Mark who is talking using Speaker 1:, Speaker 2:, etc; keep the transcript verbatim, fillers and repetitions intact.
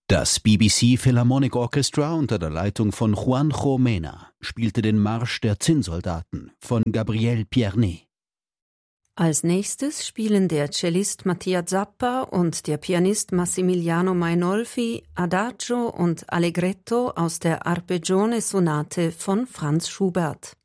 Speaker 1: Das B B C Philharmonic Orchestra unter der Leitung von Juanjo Mena spielte den Marsch der Zinnsoldaten von Gabriel Pierné.
Speaker 2: Als nächstes spielen der Cellist Mattia Zappa und der Pianist Massimiliano Mainolfi Adagio und Allegretto aus der Arpeggione-Sonate von Franz Schubert.